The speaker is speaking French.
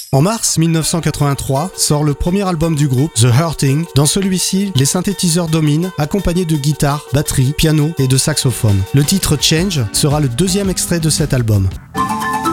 En mars 1983 sort le premier album du groupe, The Hurting. Dans celui-ci, les synthétiseurs dominent, accompagnés de guitare, batterie, piano et de saxophone. Le titre Change sera le deuxième extrait de cet album.